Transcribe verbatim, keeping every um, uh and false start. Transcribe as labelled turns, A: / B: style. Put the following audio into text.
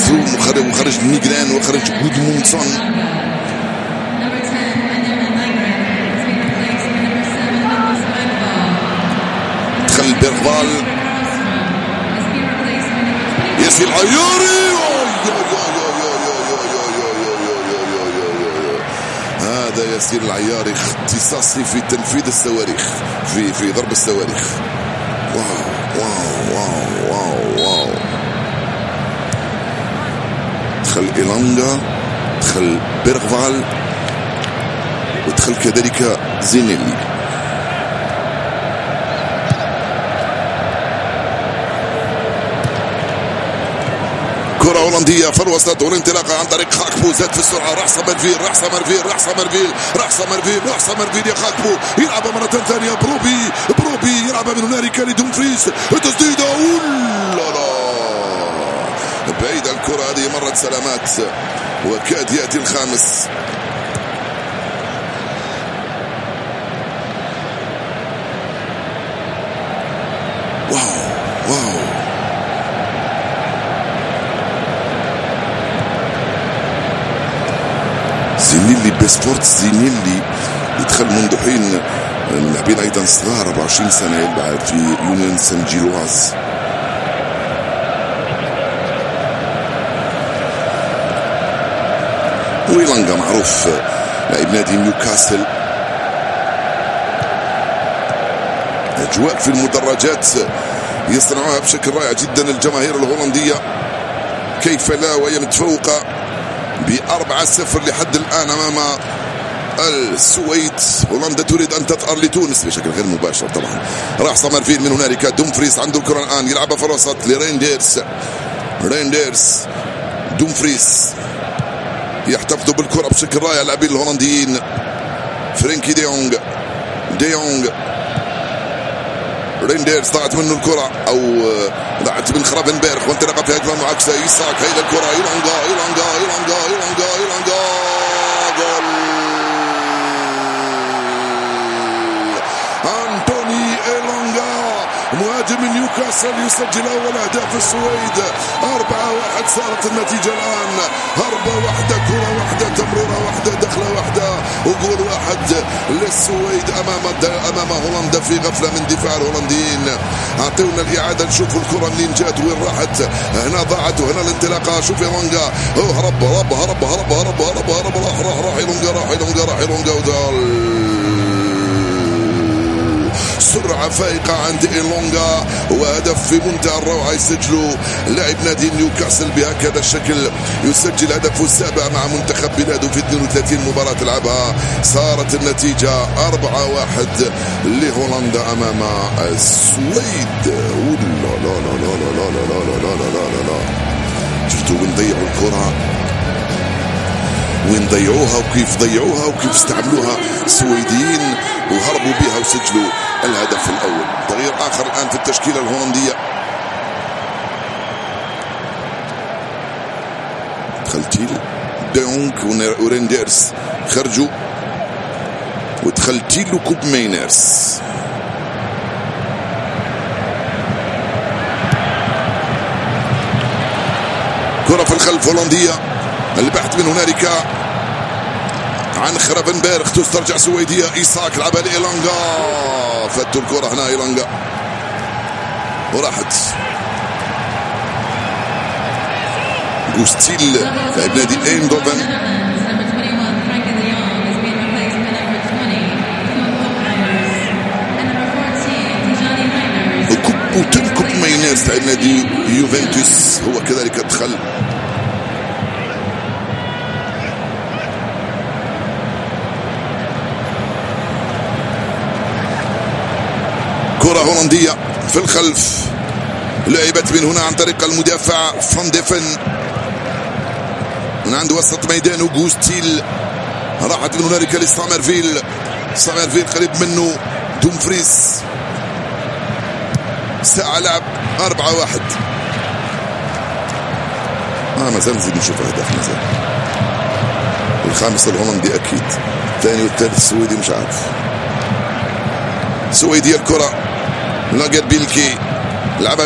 A: مظلوم وخرج وخرج ميغران وخرج جودمونسون. دخل بيرفال ياسر العياري. هذا ياسر العياري اختصاصي في تنفيذ الصواريخ في في ضرب الصواريخ. واو واو واو واو واو. دخل إيلانغا، دخل بيرفال، ودخل كذلك زينيلي. كرة هولندية في الوسط والانطلاقة عن طريق خاكبو. زاد في السرعة. رأس مرفيل رأس مرفيل رأس مرفيل رأس مرفيل رأس مرفيل يا خاكبو. يلعبها مرة ثانية. بروبي بروبي يلعبها من هنالك لدومفريز. تسديدة ولا لا بعيدة الكرة هذه. مرت سلامات وكاد يأتي الخامس. واو واو. زينيلي بسبورت. زينيلي يدخل منذ حين. اللاعبين ايضا صغار أربعة وعشرين سنة يلعب في يونيون سان جيلواز. ويلانغا معروف لاعب نادي نيوكاسل. اجواء في المدرجات يصنعوها بشكل رائع جدا الجماهير الهولندية. كيف لا وهي متفوقة بأربعة صفر لحد الآن أمام السويد. هولندا تريد أن تطأر لتونس بشكل غير مباشر طبعا. راح سمرفيل من هنالك. دومفريس عنده الكرة الآن. يلعبها في الوسط لرينديرز. رينديرز دومفريس يحتفظوا بالكرة بشكل رائع اللاعبين الهولنديين. فرينكي ديونغ ديونغ رينديرز ضاعت منه الكرة أو ضاعت من خرافنبرغ وانطلق في هجمة معاكسة. إيساك هيدا الكرة. إيلانغا إيلانغا إيلانغا إيلانغا إيلانغا جول. أنتوني إيلانغا مهاجم نيوكاسل يسجل أول أهداف السويد. أربعة واحد صارت النتيجة الآن. هربة واحدة كرة واحدة تمريرة واحدة دخلة واحدة وجول واحد للسويد أمام أمام هولندا في غفلة من دفاع الهولنديين. أعطونا الإعادة نشوفوا الكرة منين جات وين راحت. هنا ضاعت وهنا الانطلاقة. شوف إيلانغا هرب هرب هرب هرب هرب هرب هرب راح راح راح إيلانغا راح إيلانغا راح إيلانغا ودال. سرعة فائقة عند إيلانغا وهدف في منتهى الروعة يسجله لاعب نادي نيوكاسل بهكذا الشكل. يسجل هدفه السابع مع منتخب بلاده في اثنين وثلاثين مباراة لعبها. صارت النتيجة أربعة واحد لهولندا أمام السويد. لا لا لا لا لا لا لا لا لا لا لا. شفتوا وين ضيعوا الكرة وين ضيعوها وكيف ضيعوها وكيف استعملوها السويديين وهربوا بها وسجلوا الهدف الأول. تغيير آخر الآن في التشكيلة الهولندية. دخل تيل ديونغ ورينديرز خرجوا ودخل تيل وكوب مينرز. كرة في الخلف هولندية. البحث من هنالك عن خرافنبرغ. تسترجع سويدية. إيساك لعبها لإيلانغا. فتوا الكرة هنا إيلانغا وراحت. جوستيل لاعب نادي ايندوفن. وتنكب ماينيرز لاعب نادي يوفنتوس هو كذلك دخل. كرة هولندية في الخلف. لعبت من هنا عن طريق المدافع فان ديفن من عند وسط ميدان وجوستيل. راحت من هنالك لسامرفيل. سامرفيل قريب منه. دومفريس. ساعة لعب. أربعة واحد. آه ما زال نزيد نشوف أهداف. ما زال الخامس الهولندي أكيد. الثاني والثالث السويدي مش عارف. سويدية الكرة. لاجر بيلكي لعبها